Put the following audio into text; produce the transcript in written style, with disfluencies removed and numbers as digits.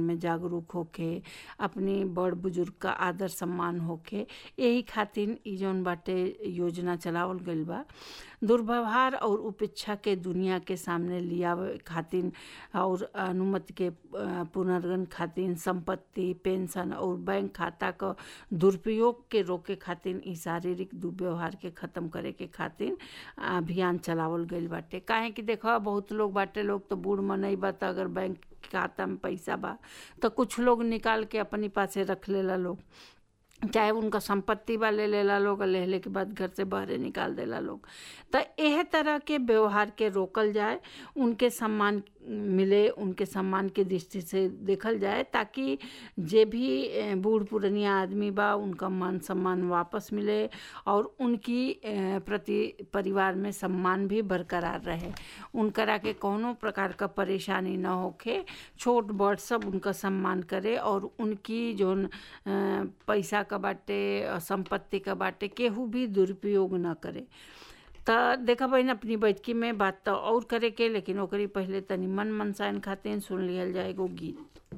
में जागरूक होके, अपनी बड़ बुजुर्ग का आदर सम्मान होके, यही खातिर इ जौन बाटे योजना चलावल गइल बा। दुर्व्यवहार और उपेक्षा के दुनिया के सामने लियावे खातिर और अनुमति के पुनर्गठन खातिर, संपत्ति, पेंशन और बैंक खाता क दुरुपयोग के रोके खातिर, इ शारीरिक दुर्व्यवहार के खत्म करे के खातिर अभियान चलावल गइल बाटे। काहे कि देखा बहुत लोग बाटे, लोग तो बूढ़ मनई बा त अगर बैंक खाता में पैसा बा तो कुछ लोग निकाल के अपनी पासे रख लेला लोग, चाहे उनका संपत्ति बा ले लेला लोग, लेले के बाद घर से बाहर निकाल देला लोग। तो यह तरह के व्यवहार के रोकल जाए, उनके सम्मान मिले, उनके सम्मान के दृष्टि से देखल जाए, ताकि जे भी बूढ़ पुरानिया आदमी बा उनका मान सम्मान वापस मिले और उनकी प्रति परिवार में सम्मान भी बरकरार रहे, उनकरा के कोनो प्रकार का परेशानी न होखे, छोट बड़ सब उनका सम्मान करे और उनकी जोन पैसा का बाटे, संपत्ति का बाटे, केहू भी दुरुपयोग न करे। त देखा बहन अपनी बैठकी में बात तो और करे के, लेकिन ओकरी पहले तनी मन मनसाइन खातिर सुन लियल जाए एगो गीत।